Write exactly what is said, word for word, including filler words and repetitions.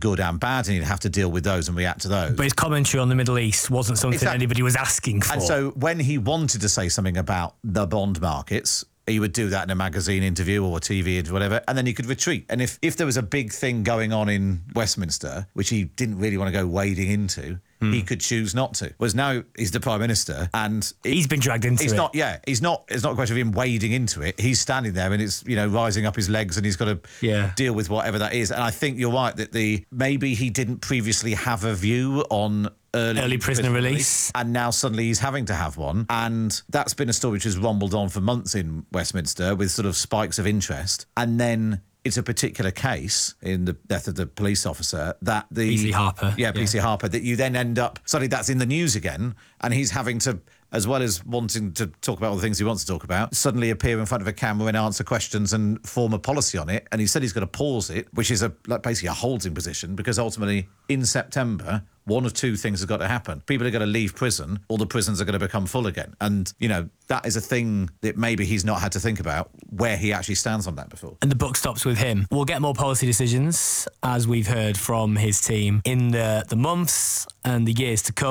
good and bad, and he'd have to deal with those and react to those. But his commentary on the Middle East wasn't something Exactly. anybody was asking for. And so when he wanted to say something about the bond markets, he would do that in a magazine interview or a T V interview, whatever, and then he could retreat. And if, if there was a big thing going on in Westminster, which he didn't really want to go wading into, mm. he could choose not to. Whereas now he's the Prime Minister and... It, he's been dragged into he's it. Not, yeah, he's not, it's not a question of him wading into it. He's standing there and it's, you know, rising up his legs and he's got to yeah. deal with whatever that is. And I think you're right that the maybe he didn't previously have a view on... Early, early prisoner release. release. And now suddenly he's having to have one. And that's been a story which has rumbled on for months in Westminster with sort of spikes of interest. And then it's a particular case in the death of the police officer that the... P C Harper. Yeah, P C yeah. Harper, that you then end up... Suddenly that's in the news again and he's having to... as well as wanting to talk about all the things he wants to talk about, suddenly appear in front of a camera and answer questions and form a policy on it. And he said he's going to pause it, which is a like basically a holding position, because ultimately in September, one of two things has got to happen. People are going to leave prison or the prisons are going to become full again. And, you know, that is a thing that maybe he's not had to think about where he actually stands on that before. And the buck stops with him. We'll get more policy decisions, as we've heard from his team, in the, the months and the years to come.